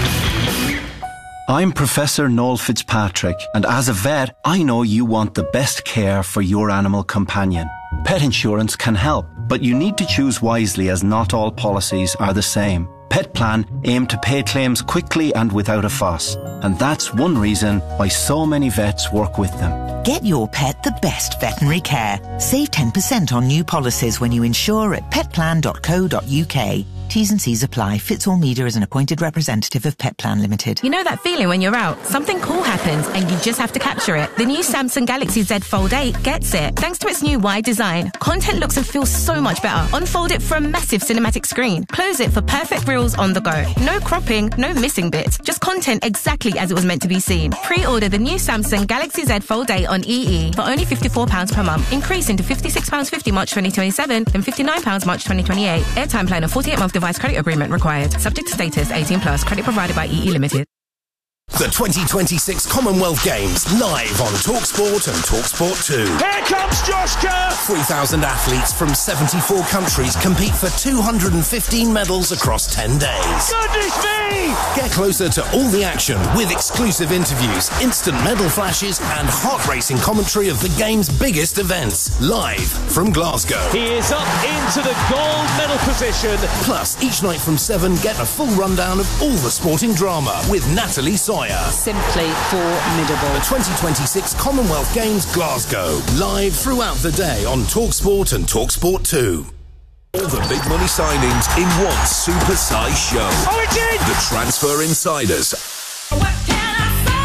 I'm Professor Noel Fitzpatrick, and as a vet, I know you want the best care for your animal companion. Pet insurance can help, but you need to choose wisely as not all policies are the same. Pet Plan aim to pay claims quickly and without a fuss, and that's one reason why so many vets work with them. Get your pet the best veterinary care. Save ten percent on new policies when you insure at pet plan dot co dot uk. T's and C's apply. Fits All Media is an appointed representative of Petplan Limited. You know that feeling when you're out, something cool happens and you just have to capture it. The new Samsung Galaxy Z Fold eight gets it. Thanks to its new wide design, content looks and feels so much better. Unfold it for a massive cinematic screen. Close it for perfect reels on the go. No cropping, no missing bits. Just content exactly as it was meant to be seen. Pre-order the new Samsung Galaxy Z Fold eight on E E for only fifty-four pounds per month. Increasing to fifty-six pounds fifty March twenty twenty-seven, then fifty-nine pounds March twenty twenty-eight. Airtime plan and forty-eight month device credit agreement required. Subject to status, eighteen plus. Credit provided by E E Limited. The twenty twenty-six Commonwealth Games live on TalkSport and TalkSport two. Here comes Joshka! three thousand athletes from seventy-four countries compete for two hundred fifteen medals across ten days. Goodness me! Get closer to all the action with exclusive interviews, instant medal flashes and hot racing commentary of the game's biggest events. Live from Glasgow. He is up into the gold medal position. Plus, each night from seven, get a full rundown of all the sporting drama with Natalie Sawyer. Simply formidable. The twenty twenty-six Commonwealth Games Glasgow. Live throughout the day on TalkSport and TalkSport two. All the big money signings in one super-sized show. Oh, it's in! The Transfer Insiders. What can I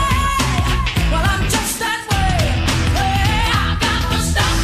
say? Well, I'm just that way. Hey, I got the stuff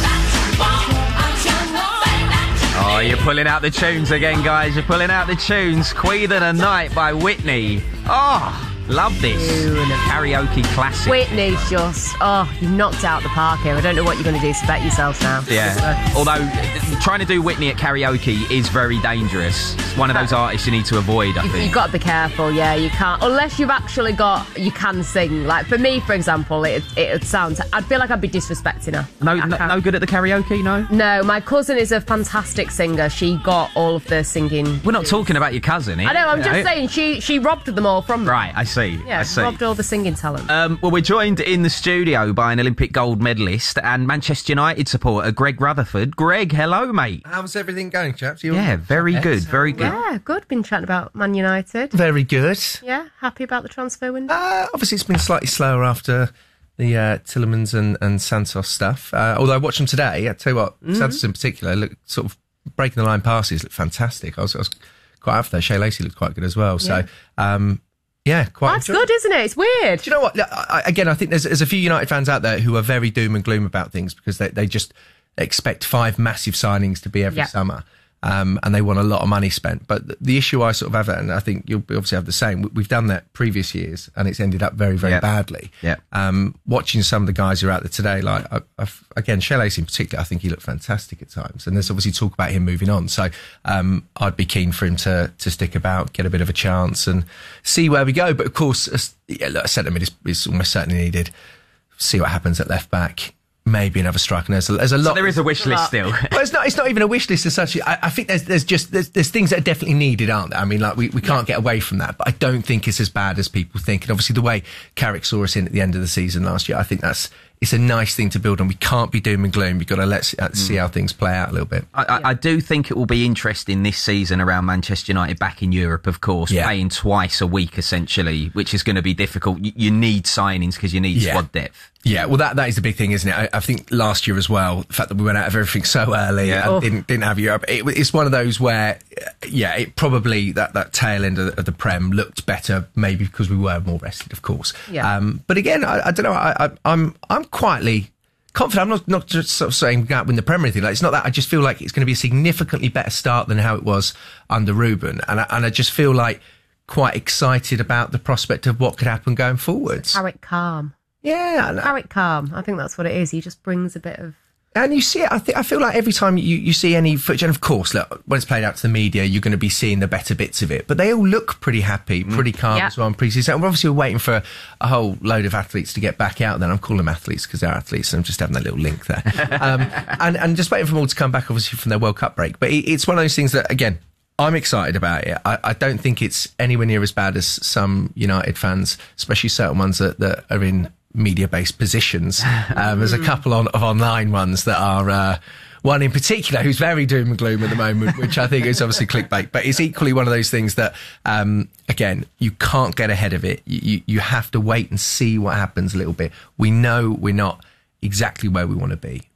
that you want. I'm just the thing that you Oh, you're pulling out the tunes again, guys. You're pulling out the tunes. Queen of the Night by Whitney. Oh, love this. Karaoke classic. Whitney's just, oh, you've knocked out the park here. I don't know what you're going to do to bet yourself now. Yeah. Although, trying to do Whitney at karaoke is very dangerous. It's one of those artists you need to avoid, I You've, think. you've got to be careful, yeah. You can't, unless you've actually got, you can sing. Like, for me, for example, it it would sound, I'd feel like I'd be disrespecting her. No, no, no good at the karaoke, no? No, my cousin is a fantastic singer. She got all of the singing. We're not talking about your cousin, eh? I know, I'm You just know? saying, she, she robbed them all from me. Right, I see. Yeah, I see. robbed all the singing talent. Um, well, we're joined in the studio by an Olympic gold medalist and Manchester United supporter, Greg Rutherford. Greg, hello, mate. How's everything going, chaps? You Yeah, all- very Yes. good, very good. Yeah, good. Been chatting about Man United. Very good. Yeah, happy about the transfer window? Uh, obviously, it's been slightly slower after the uh, Tillemans and, and Santos stuff. Uh, although I watched them today, I tell you what, Mhm. Santos in particular, looked sort of breaking the line passes looked fantastic. I was, I was quite after there. Shea Lacey looked quite good as well. So, um, yeah, quite. That's good, isn't it? It's weird. Do you know what? I, I- again, I think there's, there's a few United fans out there who are very doom and gloom about things because they, they just expect five massive signings to be every Yeah. summer. Um, and they want a lot of money spent. But the, the issue I sort of have, and I think you'll obviously have the same, we- we've done that previous years and it's ended up very, very Yep. badly. Yep. Um, watching some of the guys who are out there today, like, I, I've, again, Shea Lacey in particular, I think he looked fantastic at times. And there's obviously talk about him moving on. So um, I'd be keen for him to to stick about, get a bit of a chance and see where we go. But of course, as, yeah, look, a centre mid is, is almost certainly needed. See what happens at left back. Maybe another striker. There's a, there's a lot. So there is a wish list still. Well, it's not. It's not even a wish list as such. I, I think there's there's just there's, there's things that are definitely needed, aren't there? I mean, like we, we can't get away from that. But I don't think it's as bad as people think. And obviously, the way Carrick saw us in at the end of the season last year, I think that's it's a nice thing to build on. We can't be doom and gloom. We've got to let's uh, see how things play out a little bit. I, I, I do think it will be interesting this season around Manchester United back in Europe, of course, Yeah. playing twice a week essentially, which is going to be difficult. You, you need signings because you need Yeah. squad depth. Yeah, well, that that is the big thing, isn't it? I, I think last year as well, the fact that we went out of everything so early Yeah. and Oh. didn't didn't have Europe, it, it's one of those where, uh, yeah, it probably that, that tail end of, of the Prem looked better, maybe because we were more rested, of course. Yeah. Um, but again, I, I don't know. I, I, I'm I'm quietly confident. I'm not not just sort of saying we're going to win the Prem or anything. Like, it's not that. I just feel like it's going to be a significantly better start than how it was under Ruben, and I, and I just feel like quite excited about the prospect of what could happen going forwards. Carrick calm. Yeah, I know. Carrick calm. I think that's what it is. He just brings a bit of. And you see it, I think, I feel like every time you, you see any footage, and of course, look, when it's played out to the media, you're going to be seeing the better bits of it, but they all look pretty happy, pretty calm Yeah. as well in pre-season. And obviously, we're waiting for a, a whole load of athletes to get back out then. I'm calling them athletes because they're athletes, and I'm just having that little link there. um, and, and just waiting for them all to come back, obviously, from their World Cup break. But it, it's one of those things that, again, I'm excited about it. I, I don't think it's anywhere near as bad as some United fans, especially certain ones that, that are in media-based positions. Um, there's a couple on, of online ones that are, uh, one in particular who's very doom and gloom at the moment, which I think is obviously clickbait, but it's equally one of those things that, um, again, you can't get ahead of it. You, you, you have to wait and see what happens a little bit. We know we're not exactly where we want to be,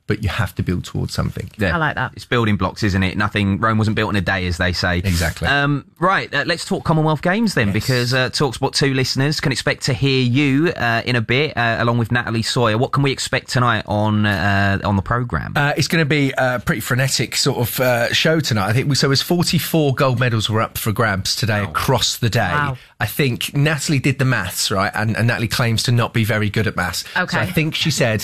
but you have to build towards something. Yeah. I like that. It's building blocks, isn't it? Nothing. Rome wasn't built in a day, as they say. Exactly. Um, right. Uh, let's talk Commonwealth Games then, yes. because uh, TalkSport two listeners can expect to hear you uh, in a bit, uh, along with Natalie Sawyer. What can we expect tonight on uh, on the programme? Uh, it's going to be a pretty frenetic sort of uh, show tonight. I think we, so. It was forty-four gold medals were up for grabs today wow. across the day. Wow. I think Natalie did the maths right, and, and Natalie claims to not be very good at maths. Okay. So I think she said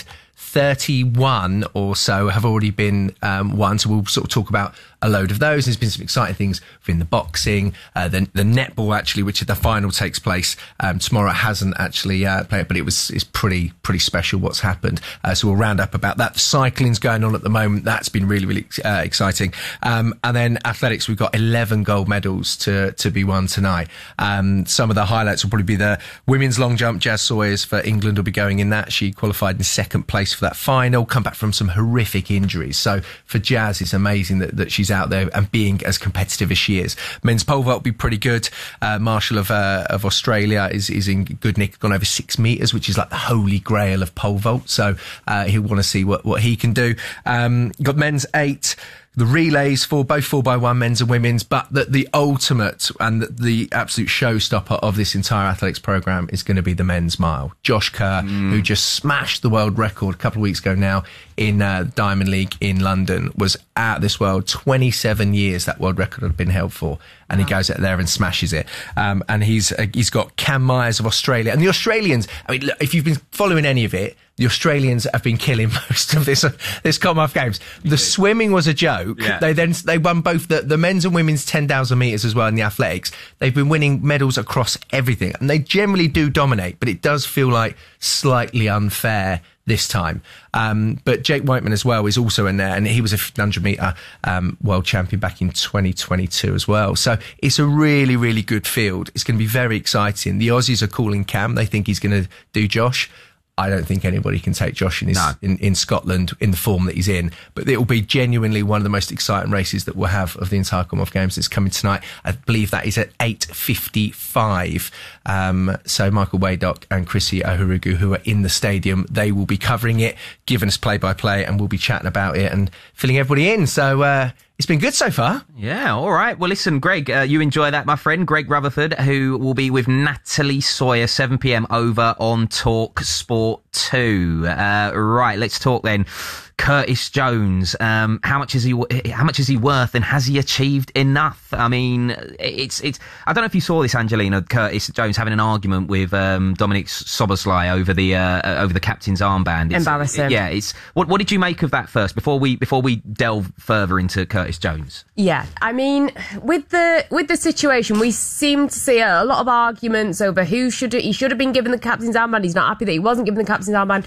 thirty-one or so have already been um, won. So we'll sort of talk about a load of those. There's been some exciting things within the boxing, uh, the, the netball actually, which the final takes place um, tomorrow. It hasn't actually uh, played, but it was it's pretty pretty special what's happened. Uh, so we'll round up about that. The cycling's going on at the moment. That's been really really uh, exciting. Um, and then athletics, we've got eleven gold medals to to be won tonight. Um, some of the highlights will probably be the women's long jump. Jazz Sawyers for England will be going in that. She qualified in second place for that final. Come back from some horrific injuries. So for Jazz, it's amazing that, that she's out there and being as competitive as she is. Men's pole vault will be pretty good. Uh, Marshall of uh, of Australia is is in good nick, gone over six metres, which is like the holy grail of pole vault. So uh, he'll want to see what, what he can do. Um, got men's eight. The relays for both four by one men's and women's, but the, the ultimate and the, the absolute showstopper of this entire athletics program is going to be the men's mile. Josh Kerr, mm. who just smashed the world record a couple of weeks ago now in uh, Diamond League in London, was out of this world. twenty-seven years that world record had been held for, and wow. he goes out there and smashes it. Um, and he's uh, he's got Cam Myers of Australia, and the Australians. I mean, look, if you've been following any of it, the Australians have been killing most of this uh, this Commonwealth Games. The swimming was a joke. Yeah. They then they won both the, the men's and women's ten thousand metres as well in the athletics. They've been winning medals across everything, and they generally do dominate, but it does feel like slightly unfair this time. Um, but Jake Whiteman as well is also in there, and he was a fifteen hundred metre um, world champion back in twenty twenty-two as well. So it's a really, really good field. It's going to be very exciting. The Aussies are calling Cam. They think he's going to do Josh. I don't think anybody can take Josh in, his, no. in, in Scotland in the form that he's in. But it will be genuinely one of the most exciting races that we'll have of the entire Commonwealth Games that's coming tonight. I believe that is at eight fifty-five. Um, so Michael Waydock and Chrissy Ohurugu, who are in the stadium, they will be covering it, giving us play-by-play, and we'll be chatting about it and filling everybody in. So uh, it's been good so far. Yeah, all right. Well, listen, Greg, uh, you enjoy that, my friend. Greg Rutherford, who will be with Natalie Sawyer, seven p.m. over on Talk Sport two. Uh, right, let's talk then. Curtis Jones, um, how much is he? How much is he worth, and has he achieved enough? I mean, it's it's. I don't know if you saw this, Angelina. Curtis Jones having an argument with um, Dominic Soboslai over the uh, over the captain's armband. It's, Embarrassing. It, yeah, it's. What what did you make of that first? Before we before we delve further into Curtis Jones. Yeah, I mean, with the with the situation, we seem to see a, a lot of arguments over who should he should have been given the captain's armband. He's not happy that he wasn't given the captain's armband.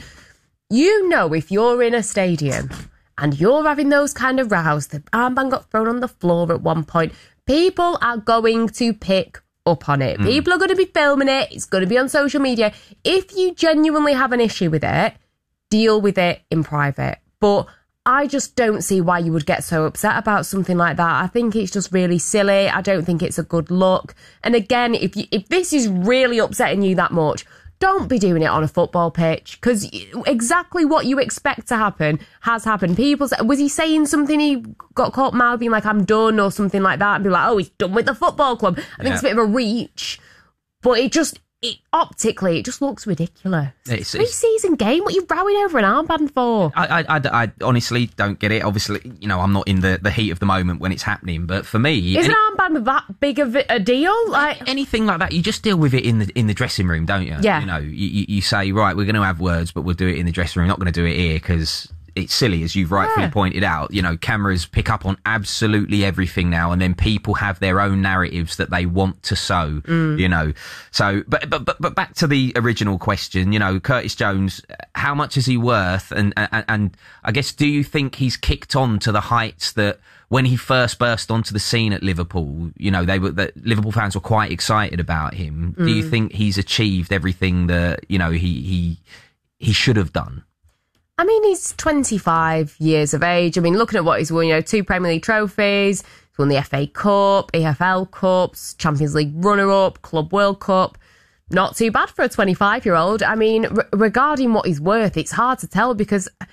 You know, if you're in a stadium and you're having those kind of rows, the armband got thrown on the floor at one point, people are going to pick up on it. Mm. People are going to be filming it. It's going to be on social media. If you genuinely have an issue with it, deal with it in private. But I just don't see why you would get so upset about something like that. I think it's just really silly. I don't think it's a good look. And again, if you, if this is really upsetting you that much, don't be doing it on a football pitch, because exactly what you expect to happen has happened. People say, was he saying something, he got caught mouthing like I'm done or something like that, and be like, oh, he's done with the football club. I think yeah. it's a bit of a reach, but it just, it, optically, it just looks ridiculous. It's a pre-season game, what are you rowing over an armband for? I, I, I, I honestly don't get it. Obviously, you know, I'm not in the, the heat of the moment when it's happening, but for me... Is any, an armband that big of a deal? Like anything like that, you just deal with it in the in the dressing room, don't you? Yeah. You know, you, you say, right, we're going to have words, but we'll do it in the dressing room. We're not going to do it here, because... it's silly, as you've rightfully yeah. pointed out. You know, cameras pick up on absolutely everything now, and then people have their own narratives that they want to sow, mm. you know. So, but, but, but, but back to the original question, you know, Curtis Jones, how much is he worth? And, and, and I guess, do you think he's kicked on to the heights that when he first burst onto the scene at Liverpool, you know, they were, that Liverpool fans were quite excited about him. Mm. Do you think he's achieved everything that, you know, he, he, he should have done? I mean, he's twenty-five years of age. I mean, looking at what he's won, you know, two Premier League trophies, he's won the F A Cup, E F L Cups, Champions League runner-up, Club World Cup. Not too bad for a twenty-five-year-old. I mean, r- regarding what he's worth, it's hard to tell, because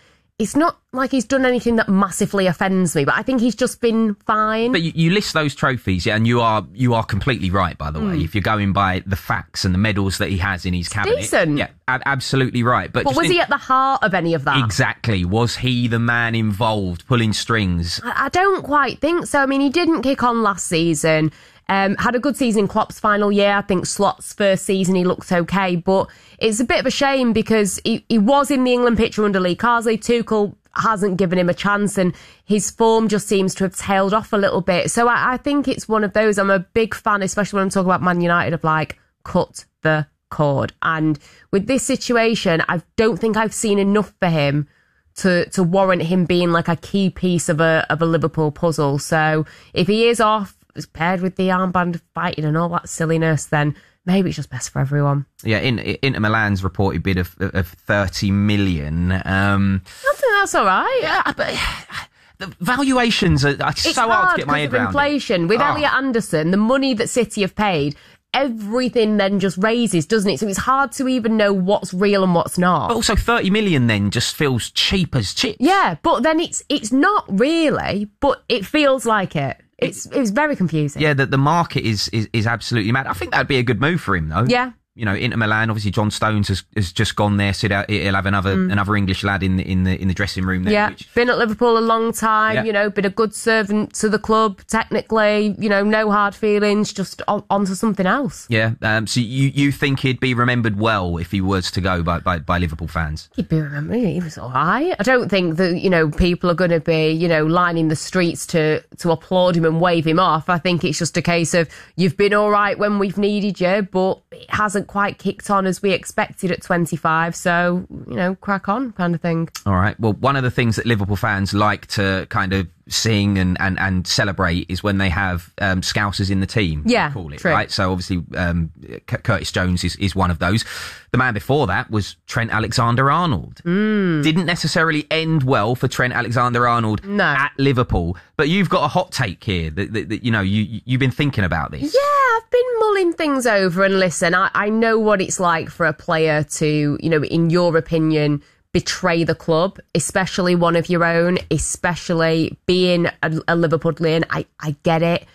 it's not like he's done anything that massively offends me, but I think he's just been fine. But you, you list those trophies, yeah, and you are you are completely right, by the way. Mm. If you're going by the facts and the medals that he has in his cabinet, decent. yeah, ab- absolutely right. But, But just was in- he at the heart of any of that? Exactly. Was he the man involved, pulling strings? I, I don't quite think so. I mean, he didn't kick on last season. Um, had a good season in Klopp's final year. I think Slot's first season he looked okay, but it's a bit of a shame because he, he was in the England picture under Lee Carsley. Tuchel hasn't given him a chance and his form just seems to have tailed off a little bit. So I, I think it's one of those. I'm a big fan, especially when I'm talking about Man United, of like, cut the cord. And with this situation, I don't think I've seen enough for him to to warrant him being like a key piece of a of a Liverpool puzzle. So if he is off, paired with the armband fighting and all that silliness, then maybe it's just best for everyone. Yeah, in, Inter Milan's reported bid of, of thirty million. Um, I think that's all right. Yeah, but the valuations are, are It's so hard to get my head because of around. inflation. With Oh. Elliot Anderson, the money that City have paid, everything then just raises, doesn't it? So it's hard to even know what's real and what's not. But also thirty million then just feels cheap as chips. Yeah, but then it's it's not really, but it feels like it. It's it's very confusing. Yeah, that the market is, is is absolutely mad. I think that'd be a good move for him, though. Yeah. You know, Inter Milan. Obviously, John Stones has, has just gone there, so that he'll have another Mm. another English lad in the in the in the dressing room there. Yeah, Which, been at Liverpool a long time, Yeah. you know, been a good servant to the club, technically, you know, no hard feelings, just on, on to something else. yeah. Um, so you you think he'd be remembered well if he was to go by by, by Liverpool fans? He'd be remembered, he was all right. I don't think that, you know, people are going to be, you know, lining the streets to, to applaud him and wave him off. I think it's just a case of, you've been all right when we've needed you, but it hasn't quite kicked on as we expected at twenty-five, so, you know, crack on kind of thing. All right. Well, one of the things that Liverpool fans like to kind of sing and, and, and celebrate is when they have um, Scousers in the team. Yeah, we call it, true. right? So obviously um, C- Curtis Jones is, is one of those. The man before that was Trent Alexander-Arnold. Mm. Didn't necessarily end well for Trent Alexander-Arnold No. at Liverpool, but you've got a hot take here that, that, that you know you you've been thinking about this. Yeah, I've been mulling things over, and listen, I, I know what it's like for a player to, you know, in your opinion, betray the club, especially one of your own, especially being a, a Liverpoolian. I, I get it.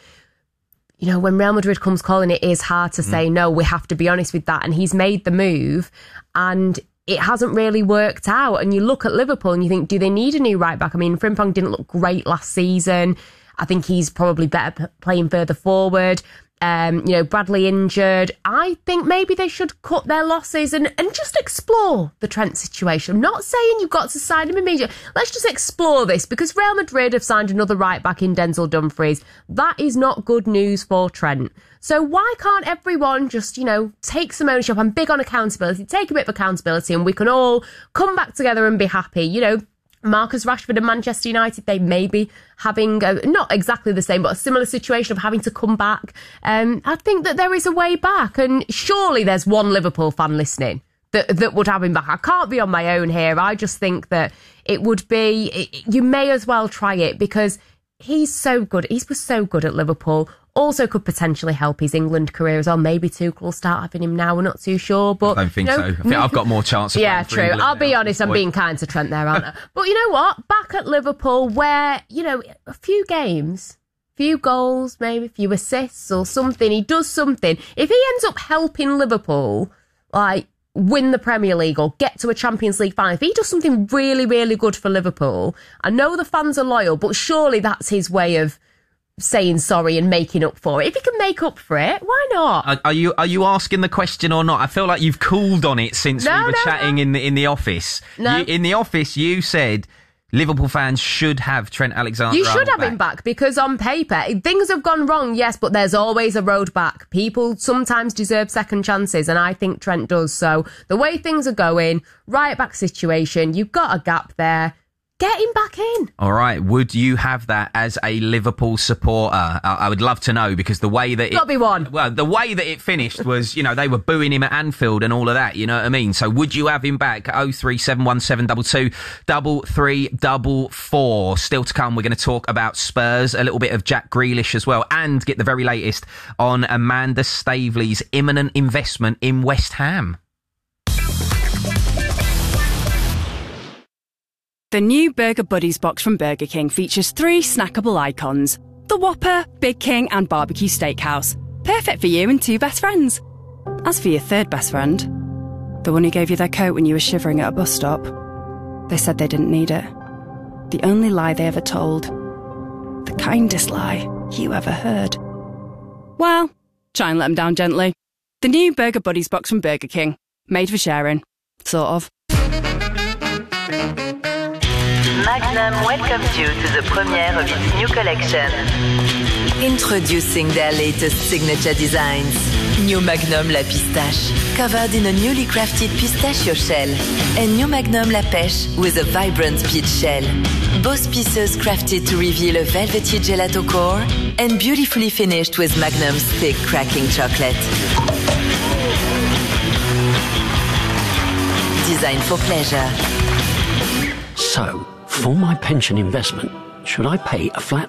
You know, when Real Madrid comes calling, it is hard to say no. We have to be honest with that. And he's made the move and it hasn't really worked out. And you look at Liverpool and you think, do they need a new right back? I mean, Frimpong didn't look great last season. I think he's probably better p- playing further forward. Um, you know, Bradley injured. I think maybe they should cut their losses and, and just explore the Trent situation. I'm not saying you've got to sign him immediately. Let's just explore this because Real Madrid have signed another right back in Denzel Dumfries. That is not good news for Trent. So why can't everyone just, you know, take some ownership? I'm big on accountability. Take a bit of accountability and we can all come back together and be happy. You know, Marcus Rashford and Manchester United, they may be having a, not exactly the same, but a similar situation of having to come back. Um, I think that there is a way back, and surely there's one Liverpool fan listening that that would have him back. I can't be on my own here. I just think that it would be, it, you may as well try it because he's so good. He was so good at Liverpool. Also could potentially help his England career as well. Maybe Tuchel will start having him now. We're not too sure. But I don't think you know, so. I think I've got more chance of yeah, playing for true. England I'll now be at honest, this I'm point. being kind to Trent there, aren't I? But you know what? Back at Liverpool where, you know, a few games, few goals, maybe a few assists or something. He does something. If he ends up helping Liverpool, like, win the Premier League or get to a Champions League final, if he does something really, really good for Liverpool, I know the fans are loyal, but surely that's his way of saying sorry and making up for it. If he can make up for it, why not? Are, are you are you asking the question or not? I feel like you've cooled on it since No, we were no, chatting in the in the office. No. You, in the office, you said Liverpool fans should have Trent Alexander. You should have him back because on paper, things have gone wrong, yes, but there's always a road back. People sometimes deserve second chances, and I think Trent does. So the way things are going, right back situation, you've got a gap there. Get him back in. All right. Would you have that as a Liverpool supporter? I, I would love to know because the way that it, Gotta be one. Well, the way that it finished was, you know, they were booing him at Anfield and all of that. You know what I mean? So would you have him back? Oh three seven one seven double two double three double four. Still to come, we're going to talk about Spurs, a little bit of Jack Grealish as well, and get the very latest on Amanda Staveley's imminent investment in West Ham. The new Burger Buddies box from Burger King features three snackable icons. The Whopper, Big King and Barbecue Steakhouse. Perfect for you and two best friends. As for your third best friend, the one who gave you their coat when you were shivering at a bus stop, they said they didn't need it. The only lie they ever told. The kindest lie you ever heard. Well, try and let them down gently. The new Burger Buddies box from Burger King. Made for sharing. Sort of. Magnum welcomes you to the premiere of its new collection. Introducing their latest signature designs. New Magnum La Pistache, covered in a newly crafted pistachio shell. And New Magnum La Pêche with a vibrant peach shell. Both pieces crafted to reveal a velvety gelato core and beautifully finished with Magnum's thick cracking chocolate. Designed for pleasure. So, for my pension investment, should I pay a flat